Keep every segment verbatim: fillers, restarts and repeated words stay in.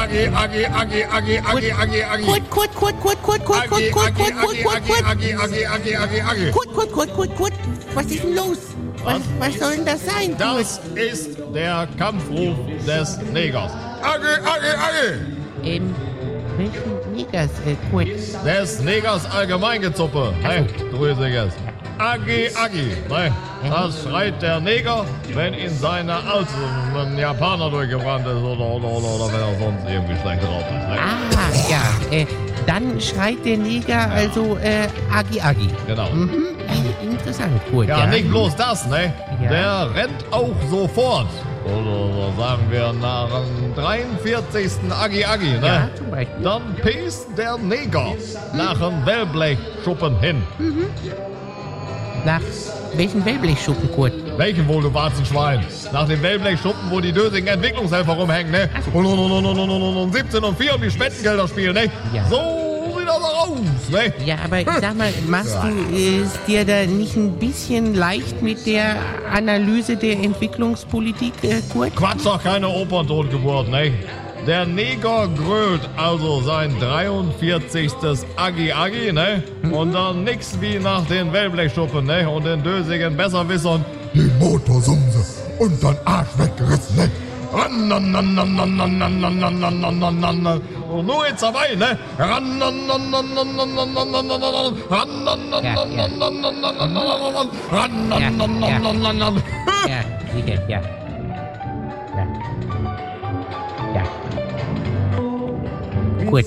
Agi, Agi, Agi, Agi, Agi, Agi, Agi. Kurt, Kurt, Kurt, Kurt, Kurt, Kurt, Kurt, Kurt, Kurt, Kurt, Kurt, Kurt. Agi, Agi, Agi, Agi, Agi. Kurt, Kurt, Kurt, Kurt, Kurt. Was ist denn los? Was, was soll denn das sein, Kurt? Das ist der Kampfruf des Negers. Agi, Agi, Agi. Ähm, welchen Negers, äh, Kurt? Des Negers Allgemeingezuppe. Hey, Drüsiges. Agi, Agi. Nein, das schreit der Neger, wenn ihn seine Alte ein Japaner durchgebrannt ist oder, oder, oder, oder wenn er sonst irgendwie schlecht drauf ist. Ne? Ah, ja, äh, dann schreit der Neger also, äh, Agi, Agi. Genau. Mhm, interessant, Kurt, ja. Ja, nicht bloß das, ne? Ja. Der rennt auch sofort. Oder so sagen wir nach dem dreiundvierzigsten Agi Agi, ne? Ja, zum Beispiel. Dann pest der Neger nach dem Wellblechschuppen hin. Nach welchen Wellblechschuppen, Kurt? Welchen wohl, du Warzenschwein? Nach dem Wellblechschuppen, wo die dösigen Entwicklungshelfer rumhängen, ne? Und, und, und, und, und, und, und siebzehn und vier um die Spendengelder spielen, ne? Ja. So sieht das aus, ne? Ja, aber ich sag mal, machst du es dir da nicht ein bisschen leicht mit der Analyse der Entwicklungspolitik, äh, Kurt? Quatsch, doch keine Operntotgeburt, ne? Der Neger grölt also sein dreiundvierzigstes Agi Agi, ne? Und dann nix wie nach den Wellblechschuppen, ne? Und den dösigen Besserwissern Die Motorsumse und dein Arsch weggerissen, ne? Ran, nan, nan, nan, nan, nan, nan, nan, nan, nan, nan, nan, nan, nan. und nur jetzt dabei, ne? Ran, nan, nan, nan, nan, nan, nan, nan, nan, nan, nan, ran, nan, nan, Ja, nan, ja. nan, nan, nan, nan, nan, nan, nan, ran, Ja, nan, nan, ja. nan, nan, nan, nan. Ja, sicher, ja. Ja. Ja. Kurt,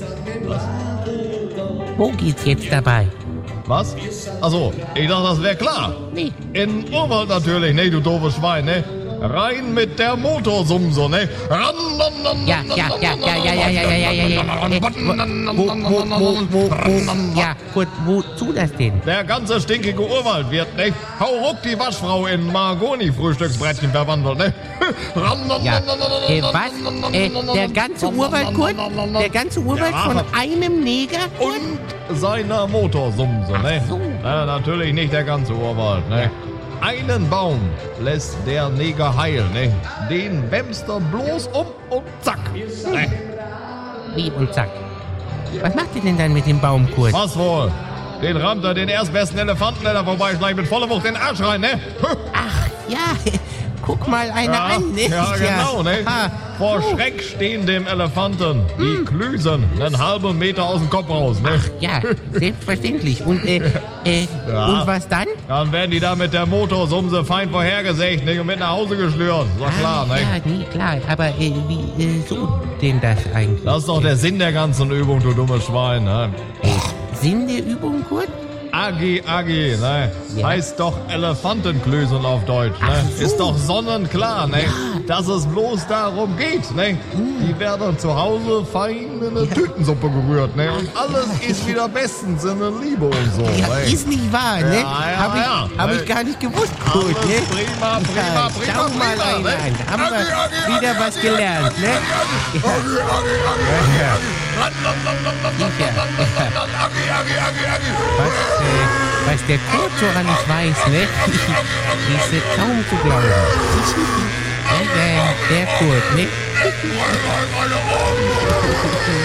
wo geht's jetzt dabei? Was? Achso, ich dachte, das wäre klar. Nee. In Urwald natürlich, ne, du doofes Schwein, ne? Rein mit der Motorsumse, ne? Ran, nan, nan, Ja, ja, ja, ja, ja, ja, ja, ja, ja, ja, ja. Äh, Wo, wo, wo, wo, wo, ja, Kurt, wozu das denn? Der ganze stinkige Urwald wird, ne? Hauruck die Waschfrau in Mahagoni-Frühstücksbrettchen verwandelt, ne? Ran, nan, Ja, nan, nan, nan, äh, nan, was? nan, nan, Äh, nan, der nan, ganze nan, Urwald, nan, Kurt? nan, nan, nan. Der ganze Urwald Ja. von einem Neger? Kurt? Und seiner Motorsumse, ne? Ach so. Na, natürlich nicht der ganze Urwald, ne? Einen Baum lässt der Neger heilen, ne? Den wämst er bloß um und zack. Ne? Wie und zack. Was macht ihr denn dann mit dem Baum, Kurt? Was wohl? Den rammt er den erstbesten Elefanten, der da vorbeischleicht, mit voller Wucht den Arsch rein, ne? Ach, ja, guck mal einer Ja, an, ne? ja, genau, ne? Aha. Vor Schreck stehen dem Elefanten die Klüsen einen halben Meter aus dem Kopf raus, ne? Ja, selbstverständlich. Und, äh, äh, Ja. und was dann? Dann werden die da mit der Motorsumse fein vorhergesägt, ne? Und mit nach Hause geschlürt. Ist doch klar, ah, ne? Ja, nee, klar. Aber äh, wie äh, so denn das eigentlich? Das ist doch der Sinn der ganzen Übung, du dummes Schwein, ne? Sinn der Übung, Kurt? Agi Agi, ne? Ja. Heißt doch Elefantenklößen auf Deutsch, ne? Ach so. Ist doch sonnenklar, ne? Dass es bloß darum geht, ne? Die werden zu Hause fein in eine Tütensuppe gerührt, ne? Und alles ist wieder bestens in der Liebe und so, Ja, ne? ist nicht wahr, ne? Ja, ja, hab ich, ja. hab ich Ne? gar nicht gewusst, Kurt, Alles ne? prima, prima, Ja, prima, schau mal prima, einer ne? an. Haben Agi, wir Agi, wieder Agi, was Agi, gelernt, Agi, ne? Agi, Agi, Agi, Agi, Ja. Ran, nan, nan, nan, nan, nan, Sicher. nan, nan, Agi, Agi, Agi, Agi. Was, äh, was der Kurt so an nicht weiß, ne? Ist äh, kaum zu glauben. Ja, der, der Kurt, ne? Meine Augen.